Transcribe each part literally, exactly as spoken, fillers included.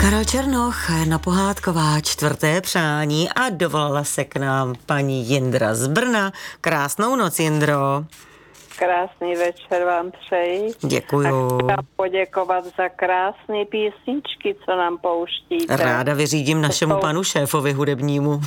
Karel Černoch, Jana Pohádková, čtvrté přání a dovolala se k nám paní Jindra z Brna. Krásnou noc, Jindro. Krásný večer vám přeji. Děkuju. A chci poděkovat za krásné písničky, co nám pouštíte. Ráda vyřídím našemu to jsou... panu šéfovi hudebnímu.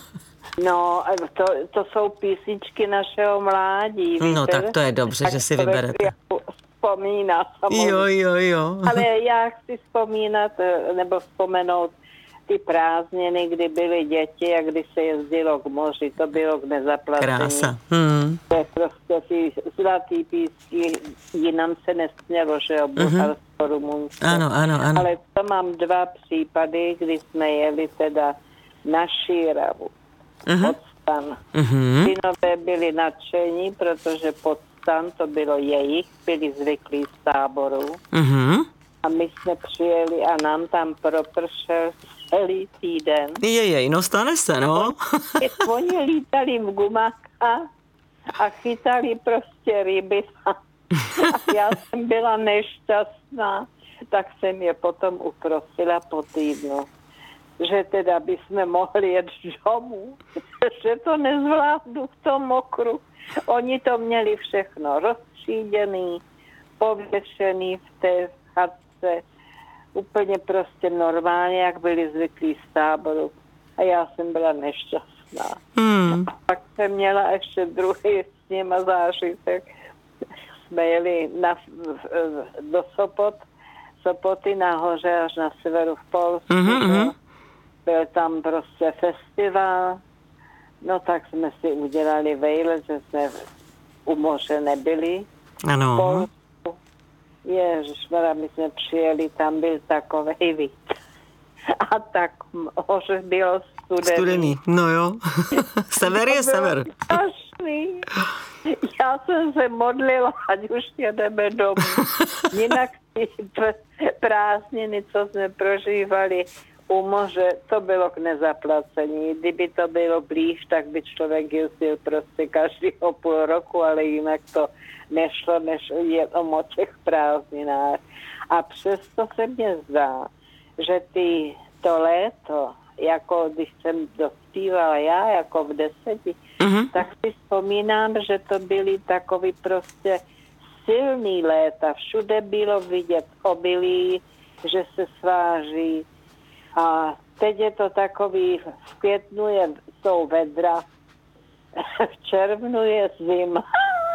No, to, to jsou písničky našeho mládí. Víte? No tak to je dobře, tak že si vyberete. Vzpomíná samozřejmě. Jo, jo, jo. Ale já chci vzpomínat, nebo vzpomenout ty prázdniny, kdy byly děti a kdy se jezdilo k moři. To bylo k nezaplacení. Krása. Hmm. To je prostě ty zlatý písky, jinam se nesmělo, že jo, Bulharsko, mm-hmm. Rumunsko. Ano, ano, ano. Ale to mám dva případy, kdy jsme jeli teda na Šíravu. Mm-hmm. Podstan. Mm-hmm. Synové byli nadšení, protože Podstan, to bylo jejich, byli zvyklí z táboru. Mm-hmm. A my jsme přijeli a nám tam propršel celý týden. Jejej, no stane se, no. Oni lítali v gumákách a chytali prostě ryby. A já jsem byla nešťastná, tak jsem je potom uprosila po týdnu, že teda bychom mohli jet domů, že to nezvládnu v tom mokru. Oni to měli všechno rozstříděný, pověšený v té chatce, úplně prostě normálně, jak byli zvyklí z táboru. A já jsem byla nešťastná. Hmm. A pak jsem měla ještě druhý s nima zážitek. Jsme jeli na, do Sopot, Sopoty nahoře až na severu v Polsku. Mm-hmm. Byl tam prostě festival. No tak jsme si udělali vejlet, že jsme u moře nebyli. Ano. Ježišmarja, my jsme přijeli, tam byl takovej vítr. A tak moře bylo studený. Studený, no jo. Sever je sever. Strašný. Já jsem se modlila, ať už jedeme domů. Jinak ty prázdniny, co jsme prožívali u moře, to bylo k nezaplacení. Kdyby to bylo blíž, tak by člověk jezdil prostě každého půl roku, ale jinak to nešlo, než jenom o těch prázdninách. A přesto se mně zdá, že ty, to léto, jako když jsem dospívala já, jako v deseti, mm-hmm. tak si vzpomínám, že to byly takový prostě silný léta. Všude bylo vidět obilí, že se sváží. A teď je to takový, v květnu je, jsou vedra, v červnu je zima.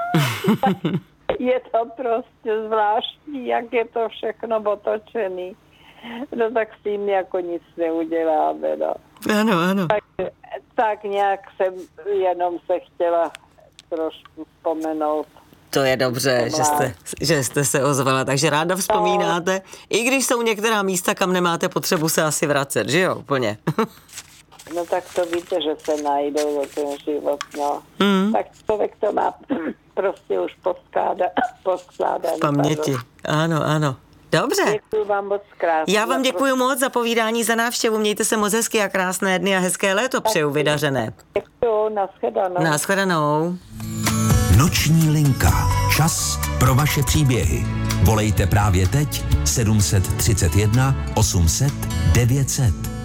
Je to prostě zvláštní, jak je to všechno otočený. No tak s tím jako nic neuděláme, no. Ano, ano. Tak, tak nějak jsem jenom se chtěla trošku vzpomenout. To je dobře, že jste, že jste se ozvala, takže ráda vzpomínáte, no. I když jsou některá místa, kam nemáte potřebu se asi vracet, že jo, úplně. No tak to víte, že se najdou do ten život, no. Mm. Tak člověk to má prostě už poskládat. V paměti, ano, ano. Dobře. Děkuji vám moc krásně. Já vám děkuji moc za povídání, za návštěvu. Mějte se moc hezky a krásné dny a hezké léto přeju vydařené. Děkuji, nashledanou. Nashledanou. Noční linka. Čas pro vaše příběhy. Volejte právě teď sedm set třicet jedna osm set devět set.